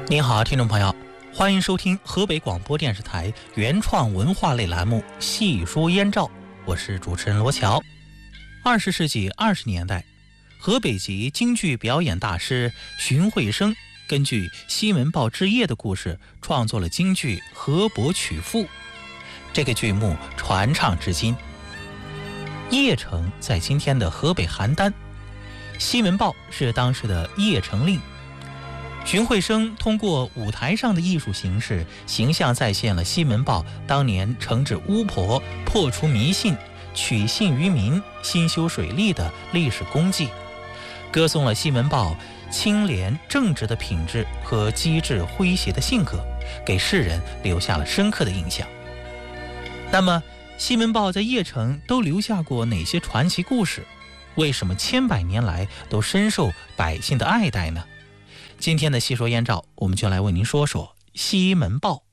您好，听众朋友，欢迎收听河北广播电视台原创文化类栏目《戏说燕赵》，我是主持人罗乔。20世纪20年代，河北籍京剧表演大师荀慧生根据西门豹之夜的故事，创作了京剧《河伯曲赋》。这个剧目传唱至今。邺城在今天的河北邯郸，西门豹是当时的邺城令。荀慧生通过舞台上的艺术形式，形象再现了西门豹当年惩治巫婆、破除迷信、取信于民、兴修水利的历史功绩，歌颂了西门豹清廉正直的品质和机智诙谐的性格，给世人留下了深刻的印象。那么，西门豹在邺城都留下过哪些传奇故事？为什么千百年来都深受百姓的爱戴呢？今天的细说燕赵，我们就来为您说说西门豹。